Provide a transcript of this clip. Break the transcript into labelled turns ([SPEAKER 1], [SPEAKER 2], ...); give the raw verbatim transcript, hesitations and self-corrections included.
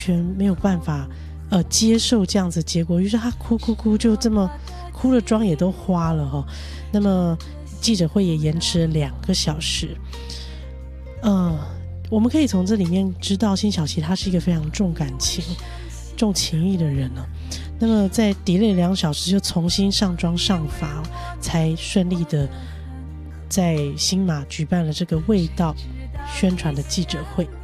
[SPEAKER 1] 全没有办法呃接受这样子结果，于是他哭哭哭，就这么哭了，妆也都花了哈。那么记者会也延迟了两个小时。呃，我们可以从这里面知道，辛晓琪她是一个非常重感情、重情义的人呢、啊。那么在 delay 两小时就重新上妆上发，才顺利的在新马举办了这个味道宣传的记者会。